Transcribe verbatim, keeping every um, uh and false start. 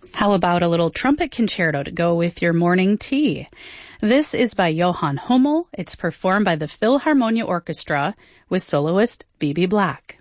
How about a little trumpet concerto to go with your morning tea? This is by Johann Hummel. It's performed by the Philharmonia Orchestra with soloist B B Black.